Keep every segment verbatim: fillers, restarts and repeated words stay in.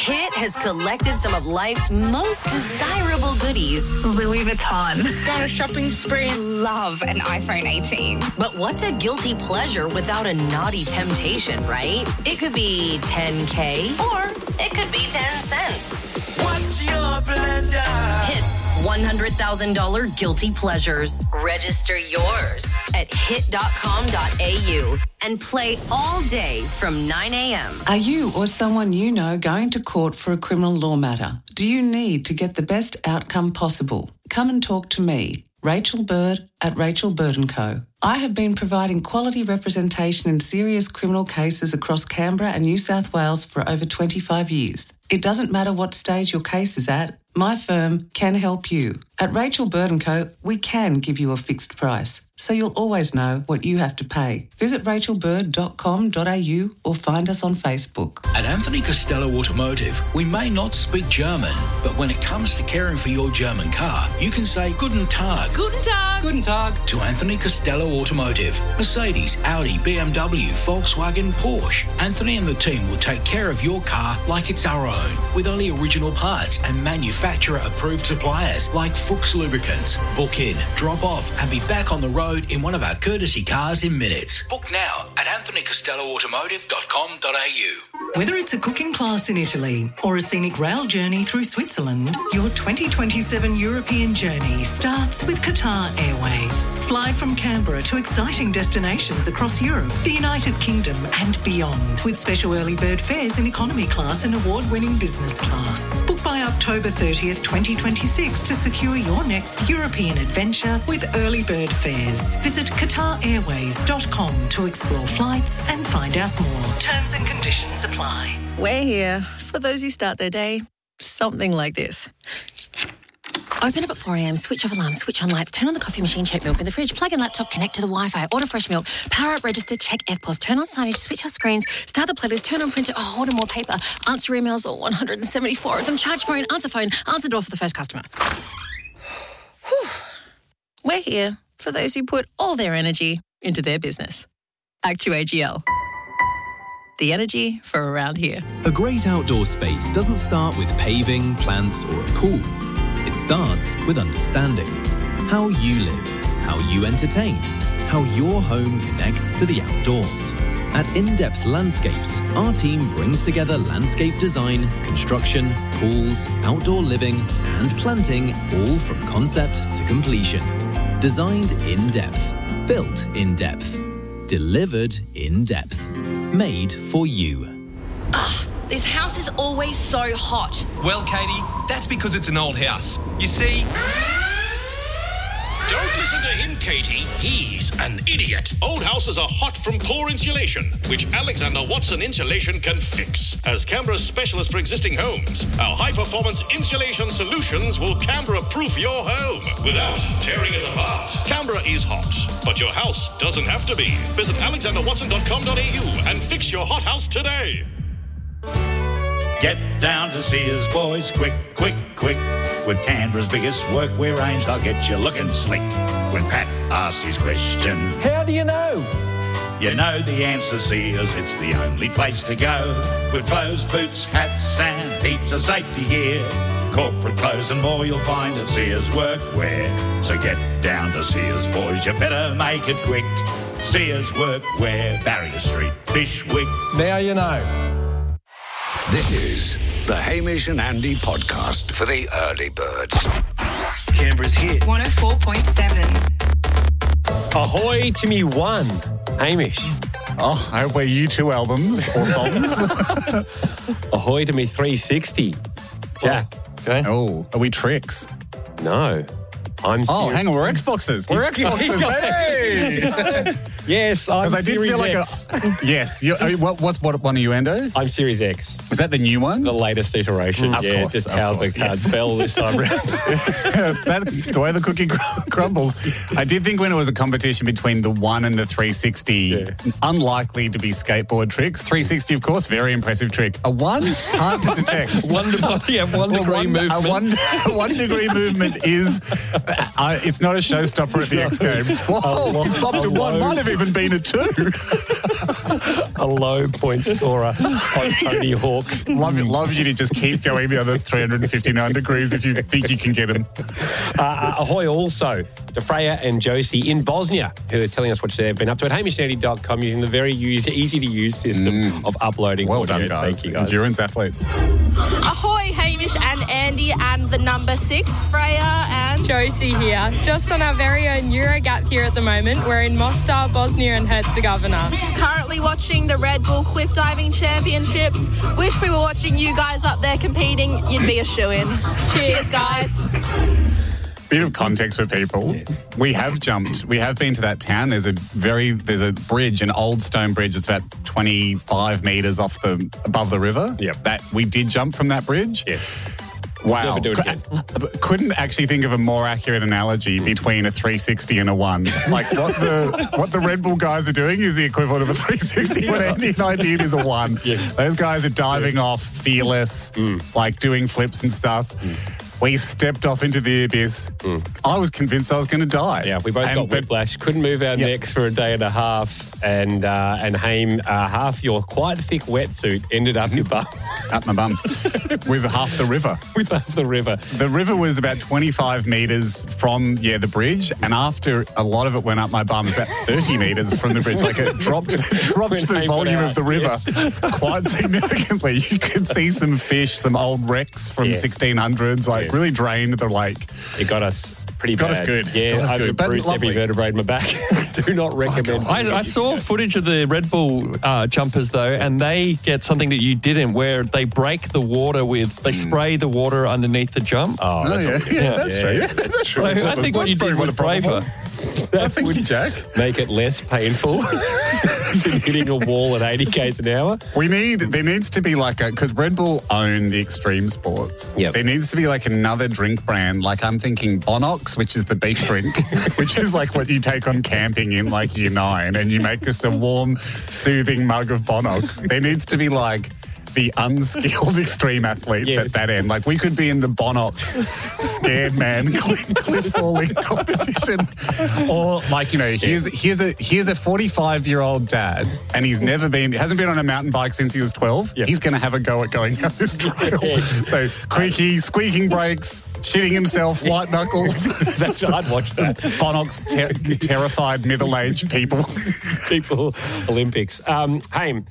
Hit has collected some of life's most desirable goodies. Louis Vuitton. On a shopping spree. Love an iPhone eighteen. But what's a guilty pleasure without a naughty temptation, right? It could be ten K or it could be ten cents. What's your pleasure? Hit's one hundred thousand dollars Guilty Pleasures. Register yours at hit dot com dot a u and play all day from nine a.m. Are you or someone you know going to court for a criminal law matter? Do you need to get the best outcome possible? Come and talk to me, Rachel Bird at Rachel Bird and Co. I have been providing quality representation in serious criminal cases across Canberra and New South Wales for over twenty-five years. It doesn't matter what stage your case is at, my firm can help you. At Rachel Bird and Co, we can give you a fixed price, so you'll always know what you have to pay. Visit rachel bird dot com dot a u or find us on Facebook. At Anthony Costello Automotive, we may not speak German, but when it comes to caring for your German car, you can say Guten Tag. Guten Tag. Guten Tag to Anthony Costello Automotive. Mercedes, Audi, B M W, Volkswagen, Porsche. Anthony and the team will take care of your car like it's our own, with only original parts and manufacturer-approved suppliers like Fuchs Lubricants. Book in, drop off, and be back on the road in one of our courtesy cars in minutes. Book now at anthony costello automotive dot com dot a u. Whether it's a cooking class in Italy or a scenic rail journey through Switzerland, your twenty twenty-seven European journey starts with Qatar Airways. Fly from Canberra to exciting destinations across Europe, the United Kingdom and beyond, with special early bird fares in economy class and award-winning business class. Book by October thirtieth, twenty twenty-six to secure your next European adventure with early bird fares. Visit qatar airways dot com to explore flights and find out more. Terms and conditions apply. We're here for those who start their day something like this. Open up at four a.m, switch off alarm, switch on lights, turn on the coffee machine, check milk in the fridge, plug in laptop, connect to the Wi-Fi, order fresh milk, power up register, check F P O S, turn on signage, switch off screens, start the playlist, turn on printer, oh, order more paper, answer emails, all one hundred seventy-four of them, charge phone, answer phone, answer door for the first customer. Whew. We're here for those who put all their energy into their business. Act two A G L. The energy for around here. A great outdoor space doesn't start with paving, plants, or a pool. It starts with understanding how you live, how you entertain, how your home connects to the outdoors. At In-Depth Landscapes, our team brings together landscape design, construction, pools, outdoor living, and planting, all from concept to completion. Designed in depth, built in depth, delivered in depth, made for you. Ugh, this house is always so hot. Well, Katie, that's because it's an old house. You see... Don't listen to him, Katie. He's an idiot. Old houses are hot from poor insulation, which Alexander Watson Insulation can fix. As Canberra's specialist for existing homes, our high-performance insulation solutions will Canberra-proof your home without tearing it apart. Canberra is hot, but your house doesn't have to be. Visit alexander watson dot com dot a u and fix your hot house today. Get down to Sears, boys, quick, quick, quick. With Canberra's biggest workwear range, they'll get you looking slick. When Pat asks his question, how do you know? You know the answer, Sears, it's the only place to go. With clothes, boots, hats and heaps of safety gear. Corporate clothes and more you'll find at Sears Workwear. So get down to Sears, boys, you better make it quick. Sears Workwear, Barrier Street, Fishwick. Now you know. This is the Hamish and Andy podcast for the early birds. Canberra's hit. one oh four point seven. Ahoy to me one. Hamish. Oh, I hope we're you two albums or songs. Ahoy to me three sixty. Jack. Okay. Oh, are we tricks? No. I'm serious. Oh, hang on, we're Xboxers. We're Xboxers. Hey! Yes, I'm Because I did Series feel like X. a... Yes. You, uh, what, what's what one are you, Endo? I'm Series X. Is that the new one? The latest iteration. Mm, of yeah, course, just of how course, the cards yes. fell this time around. That's the way the cookie cr- crumbles. I did think when it was a competition between the one and the three sixty, yeah. unlikely to be skateboard tricks. three sixty, of course, very impressive trick. A one, hard to detect. one, de- yeah, one well, degree one, movement. A one, one degree movement is, uh, it's not a showstopper at the X Games. Whoa, he's popped to one. Might have even been a two. A low point scorer on Tony Hawk's. Love, love you to just keep going the other three hundred fifty-nine degrees if you think you can get them. Uh, ahoy also to Freya and Josie in Bosnia, who are telling us what they've been up to at hamish and andy dot com using the very use, easy-to-use system mm. of uploading well audio. Done, guys. Thank you, guys. Endurance athletes. Ahoy, Hamish and Andy and the number six, Freya and Josie here. Just on our very own Eurogap here at the moment. We're in Mostar, Bosnia and Herzegovina. Currently watching the Red Bull Cliff Diving Championships. Wish we were watching you guys up there competing. You'd be a shoo-in. Cheers, Cheers guys. Bit of context for people. Yes. We have jumped. We have been to that town. There's a very there's a bridge, an old stone bridge. It's about twenty-five metres off the above the river. Yep. That we did jump from that bridge. Yes. Wow. Never do it again. Couldn't actually think of a more accurate analogy between a three sixty and a one. Like what the what the Red Bull guys are doing is the equivalent of a three sixty. What Andy and I did is a one. Yes. Those guys are diving yeah. off, fearless, mm. like doing flips and stuff. Mm. We stepped off into the abyss. Mm. I was convinced I was going to die. Yeah, we both and, got whiplash. Couldn't move our yep. necks for a day and a half. And uh, and Haim, uh, half your quite thick wetsuit ended up your bum. Up my bum. With half the river. With half the river. The river was about twenty-five metres from, yeah, the bridge. And after a lot of it went up my bum, about thirty metres from the bridge. Like it dropped, dropped the volume of the river yes. quite significantly. You could see some fish, some old wrecks from yes. sixteen hundreds, like, really drained the lake. It got us pretty got bad. us good. Yeah, got us I've good. bruised every vertebrae in my back. Do not recommend. Oh, I, I saw footage of the Red Bull uh, jumpers though, and they get something that you didn't, where they break the water with, they spray the water underneath the jump. Oh, oh that's yeah. yeah. yeah, that's yeah, true. Yeah, that's true. So I think what you did was braver. That Thank would you, Jack. Make it less painful than hitting a wall at eighty kays an hour. We need, there needs to be like a, because Red Bull own the extreme sports. Yep. There needs to be like another drink brand. Like I'm thinking Bonox, which is the beef drink, which is like what you take on camping in like year nine and you make just a warm, soothing mug of Bonox. There needs to be like the unskilled extreme athletes yes. at that end. Like we could be in the Bonox scared man cliff, cliff falling competition. Or like, you know, here's here's a here's a forty-five year old dad and he's never been hasn't been on a mountain bike since he was twelve. Yep. He's gonna have a go at going down this trail. Yes. So creaky, squeaking brakes, shitting himself, white knuckles. That's I'd watch that. Bonox ter- terrified middle aged people. People Olympics. Um Haim,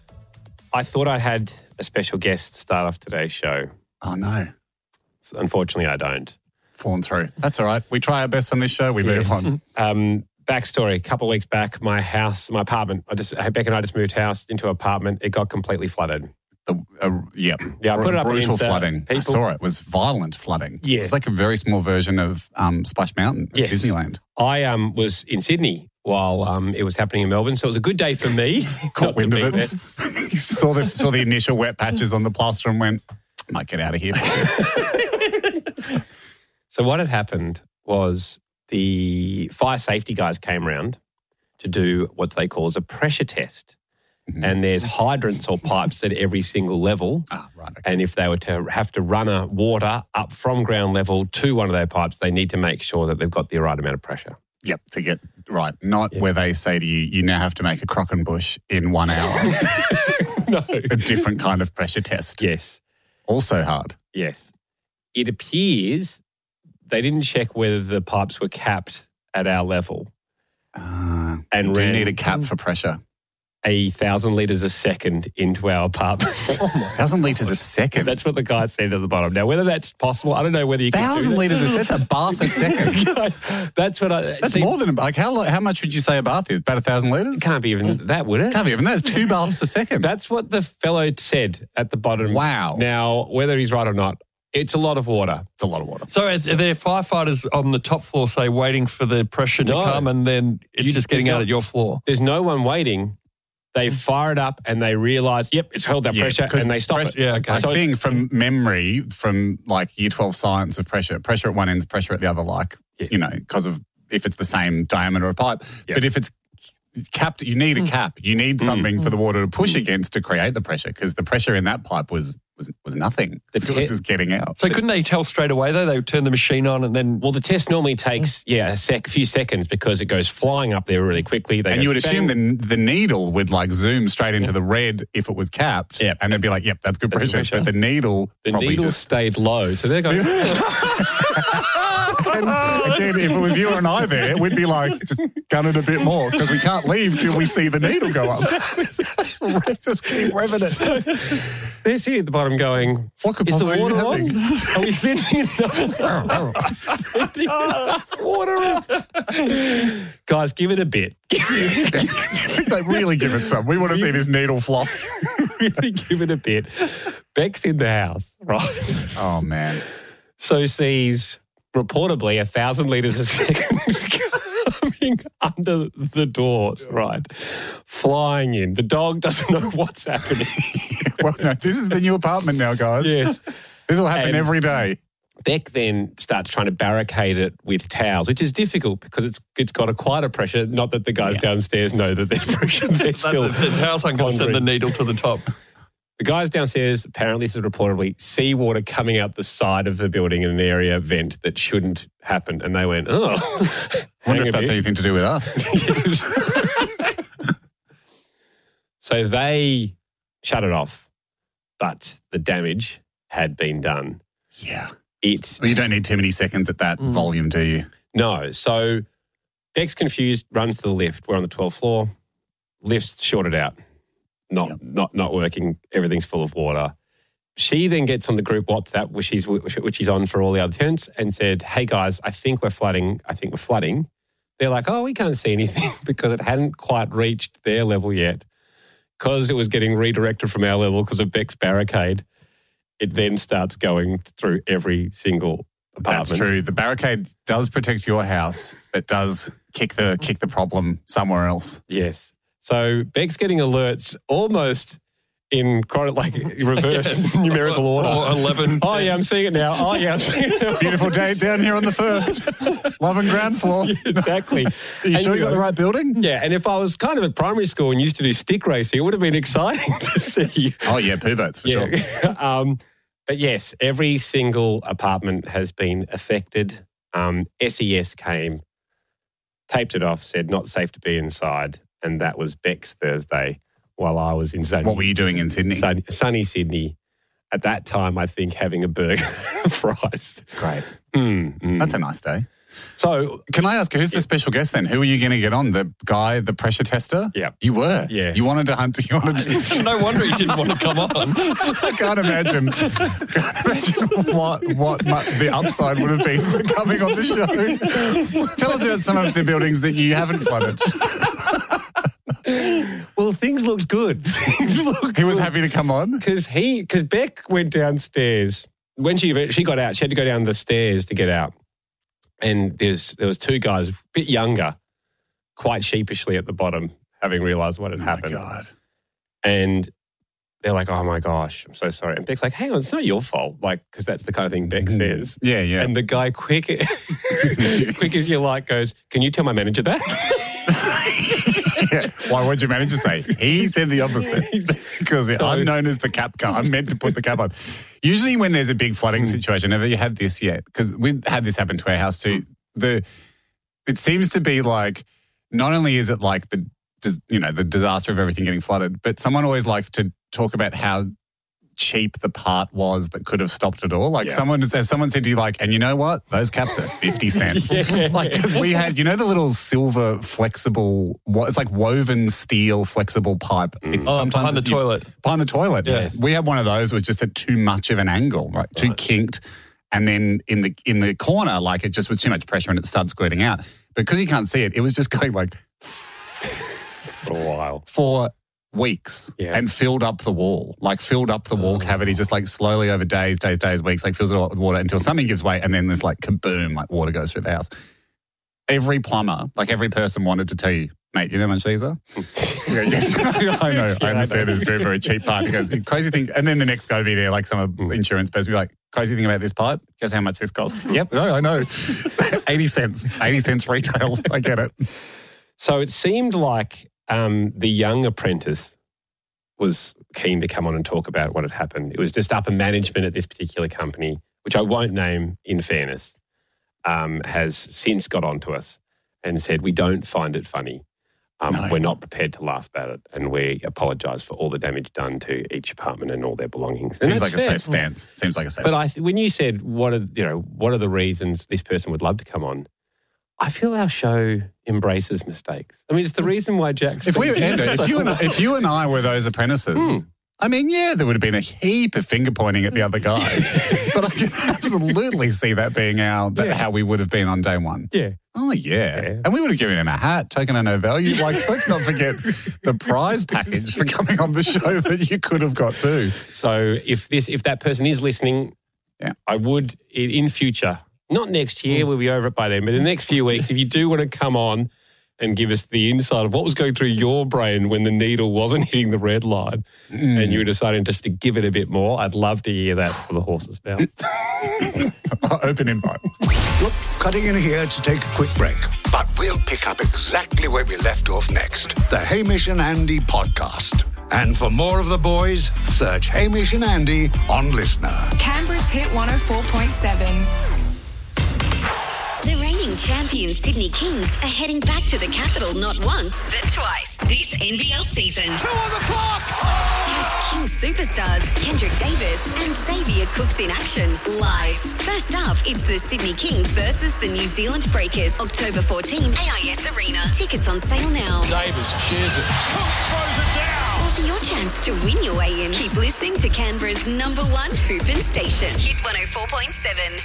I thought I had a special guest start off today's show. Oh, no. So unfortunately, I don't. Fallen through. That's all right. We try our best on this show. We yes. move on. Um, backstory, a couple of weeks back, my house, my apartment, I just, Beck and I just moved house into an apartment. It got completely flooded. The, uh, yep. Yeah, I put it up Brutal on Insta. flooding. People, I saw it. It was violent flooding. Yeah. It was like a very small version of um, Splash Mountain at yes. Disneyland. I um, was in Sydney while um, it was happening in Melbourne, so it was a good day for me. Caught wind of it. saw, the, saw the initial wet patches on the plaster and went, might get out of here. So what had happened was the fire safety guys came around to do what they call as a pressure test. Mm-hmm. And there's hydrants or pipes at every single level. Ah, right, okay. And if they were to have to run a water up from ground level to one of their pipes, they need to make sure that they've got the right amount of pressure. Yep, to get right. Not yep. where they say to you, you now have to make a Crockenbush in one hour. No. A different kind of pressure test. Yes. Also hard. Yes. It appears they didn't check whether the pipes were capped at our level. Uh, and you do ran need a cap for pressure. A thousand litres a second into our apartment. Oh my. Thousand litres a second? That's what the guy said at the bottom. Now, whether that's possible, I don't know whether you can Thousand do litres a second? That's a bath a second. That's what I... That's see, more than... Like, how how much would you say a bath is? About a thousand litres? It can't be even that, would it? Can't be even that. It's two baths a second. That's what the fellow said at the bottom. Wow. Now, whether he's right or not, it's a lot of water. It's a lot of water. So are there firefighters on the top floor, say, waiting for the pressure to no. come and then it's you, just getting out no, at your floor? There's no one waiting. They fire it up and they realise, yep, it's held that yeah, pressure and they stop press, it. Yeah, okay. I so think from memory, from like year twelve science of pressure, pressure at one end, pressure at the other, like, yes. you know, because of if it's the same diameter of pipe. Yep. But if it's capped, you need a cap. You need something mm. for the water to push against to create the pressure because the pressure in that pipe was was was nothing. The It was just getting out. So couldn't they tell straight away, though? They would turn the machine on and then... Well, the test normally takes, yeah, a, sec, a few seconds because it goes flying up there really quickly. They and go you would bang. assume the, the needle would like zoom straight into the red if it was capped. Yep. And they'd be like, yep, that's good, That's pressure. good pressure. But the needle The probably needle just... stayed low. So they're going... And again, if it was you and I there, we'd be like, just gun it a bit more because we can't leave till we see the needle go up. Just keep revving it. They're sitting at the bottom going, what could is the possibly be water on? happening? Are we sending enough, sending enough water on? Guys, give it a bit. Like, really give it some. We want to see this needle flop. Really give it a bit. Beck's in the house, right? Oh, man. So sees reportedly a thousand litres a second coming under the doors, right? Flying in. The dog doesn't know what's happening. Well, no, this is the new apartment now, guys. Yes. This will happen And every day. Beck then starts trying to barricade it with towels, which is difficult because it's it's got a quite a pressure. Not that the guys downstairs know that there's pressure. They're still the, the towels aren't going to send the needle to the top. The guys downstairs apparently this is reportedly seawater coming out the side of the building in an area vent that shouldn't happen. And they went, oh. I wonder if that's anything to do with us. So they shut it off, but the damage had been done. Yeah. It. Well, you don't need too many seconds at that mm. volume, do you? No. So Beck's confused, runs to the lift. We're on the twelfth floor. Lift's shorted out. Not, yep. not, not working. Everything's full of water. She then gets on the group WhatsApp, which she's which she's on for all the other tenants, and said, "Hey guys, I think we're flooding. I think we're flooding." They're like, "Oh, we can't see anything," because it hadn't quite reached their level yet. Because it was getting redirected from our level because of Beck's barricade, it then starts going through every single apartment. That's true. The barricade does protect your house, but does kick the kick the problem somewhere else. Yes. So Beck's getting alerts almost in like reverse numerical order. Or eleven. Oh, yeah, I'm seeing it now. Oh, yeah, I'm seeing it now. Beautiful day down here on the first. Love and ground floor. Yeah, exactly. Are you and sure you got go, the right building? Yeah, and if I was kind of at primary school and used to do stick racing, it would have been exciting to see. Oh, yeah, poo boats for yeah. sure. um, but yes, every single apartment has been affected. Um, S E S came, taped it off, said not safe to be inside. And that was Beck's Thursday while I was in sunny. What were you doing in Sydney? Sunny, sunny Sydney. At that time, I think having a burger, fries. Great. Mm, mm. That's a nice day. So, can I ask, who's the special guest then? Who were you going to get on? The guy, the pressure tester? Yeah. You were? Yeah. You wanted to hunt? You wanted to... No wonder he didn't want to come on. I can't imagine, can't imagine what, what my, the upside would have been for coming on the show. Tell us about some of the buildings that you haven't flooded. Well, things looked good. Things looked he was good. happy to come on? Because he, because Beck went downstairs. When she she got out, she had to go down the stairs to get out. And there's there was two guys, a bit younger, quite sheepishly at the bottom, having realised what had oh happened. My God. And they're like, "Oh my gosh, I'm so sorry." And Beck's like, "Hang on, it's not your fault." Like, because that's the kind of thing Beck says. Yeah, yeah. And the guy, quick, quick as you like, goes, "Can you tell my manager that?" Yeah. Why would your manager say? He said the opposite. Because so, I'm known as the cap guy. I'm meant to put the cap on. Usually when there's a big flooding situation, have you had this yet? Because we've had this happen to our house too. The It seems to be like, not only is it like the, you know, the disaster of everything getting flooded, but someone always likes to talk about how cheap the part was that could have stopped it all. Like yeah. someone, as someone said to you, like, and you know what? Those caps are fifty cents. yeah. Like, because we had, you know, the little silver flexible, what it's like woven steel flexible pipe. Mm. It's oh, sometimes behind the you, toilet. Behind the toilet. Yes. We had one of those was just at too much of an angle, right? Too right. kinked. And then in the in the corner, like it just was too much pressure and it started squirting out. Because you can't see it, it was just going like for a while. For weeks yeah. and filled up the wall, like filled up the wall oh. cavity, just like slowly over days, days, days, weeks, like fills it up with water until something gives way and then there's like kaboom, like water goes through the house. Every plumber, like every person wanted to tell you, mate, you know how much these are? yeah, yes, I know. Yeah, I understand it's a very, very cheap part because crazy thing, and then the next guy will be there, like some insurance person will be like, crazy thing about this pipe, guess how much this costs? Yep, no, I know. eighty cents, eighty cents retail, I get it. So it seemed like Um, the young apprentice was keen to come on and talk about what had happened. It was just upper management at this particular company, which I won't name in fairness, um, has since got onto us and said, we don't find it funny. Um, no. We're not prepared to laugh about it, and we apologise for all the damage done to each apartment and all their belongings. And Seems like fair. a safe stance. Seems like a safe But stance. I th- when you said, what are, you know, what are the reasons this person would love to come on, I feel our show embraces mistakes. I mean, it's the reason why Jack's... If, we, been- if, if, you and, if you and I were those apprentices... Mm. I mean, yeah, there would have been a heap of finger pointing at the other guy, but I can absolutely see that being our that Yeah. how we would have been on day one. Yeah. Oh, yeah. Yeah. And we would have given him a hat, token of no value. Like, let's not forget the prize package for coming on the show that you could have got too. So if this, if that person is listening, yeah. I would, in, in future, not next year, we'll be over it by then, but in the next few weeks, if you do want to come on and give us the insight of what was going through your brain when the needle wasn't hitting the red line mm. and you were deciding just to give it a bit more, I'd love to hear that for the horse's mouth. Open invite. Look, cutting in here to take a quick break, but we'll pick up exactly where we left off next. The Hamish and Andy podcast. And for more of the boys, search Hamish and Andy on Listener. Canberra's Hit one oh four point seven. The reigning champion Sydney Kings are heading back to the capital not once, but twice this N B L season. Two on the clock! Catch Kings superstars Kendrick Davis and Xavier Cooks in action live. First up, it's the Sydney Kings versus the New Zealand Breakers, October fourteenth, A I S Arena. Tickets on sale now. Davis shares it. Cooks throws it down. Or for your chance to win your way in, keep listening to Canberra's number one hoopin' station, Hit one oh four point seven.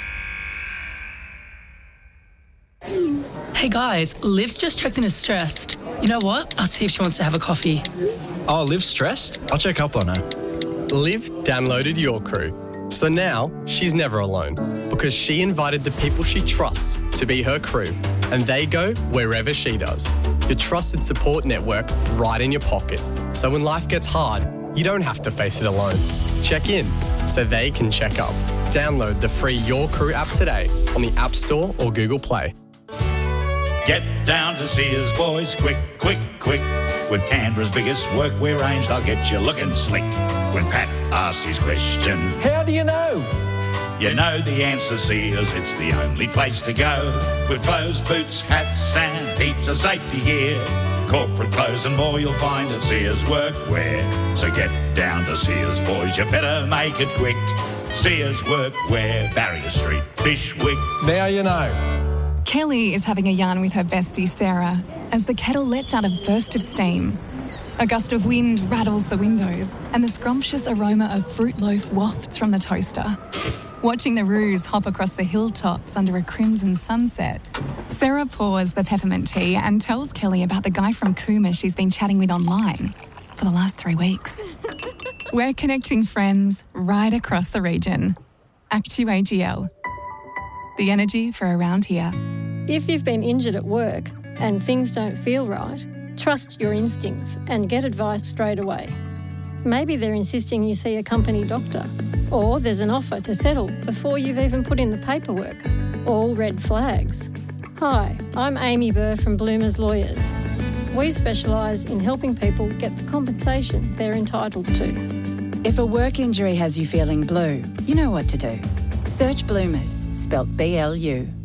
Hey guys, Liv's just checked in as stressed. You know what? I'll see if she wants to have a coffee. Oh, Liv's stressed? I'll check up on her. Liv downloaded Your Crew. So now she's never alone because she invited the people she trusts to be her crew and they go wherever she does. Your trusted support network right in your pocket. So when life gets hard, you don't have to face it alone. Check in so they can check up. Download the free Your Crew app today on the App Store or Google Play. Get down to Sears, boys, quick, quick, quick. With Canberra's biggest workwear range, they'll get you looking slick. When Pat asks his question, how do you know? You know the answer, Sears, it's the only place to go. With clothes, boots, hats and heaps of safety gear. Corporate clothes and more you'll find at Sears Workwear. So get down to Sears, boys, you better make it quick. Sears Workwear, Barrier Street, Bishwick. Now you know. Kelly is having a yarn with her bestie Sarah as the kettle lets out a burst of steam. A gust of wind rattles the windows and the scrumptious aroma of fruit loaf wafts from the toaster. Watching the roos hop across the hilltops under a crimson sunset, Sarah pours the peppermint tea and tells Kelly about the guy from Cooma she's been chatting with online for the last three weeks. We're connecting friends right across the region. Actu A G L. The energy for around here. If you've been injured at work and things don't feel right, trust your instincts and get advice straight away. Maybe they're insisting you see a company doctor, or there's an offer to settle before you've even put in the paperwork. All red flags. Hi, I'm Amy Burr from Bloomers Lawyers. We specialise in helping people get the compensation they're entitled to. If a work injury has you feeling blue, you know what to do. Search Bloomers, spelt B L U.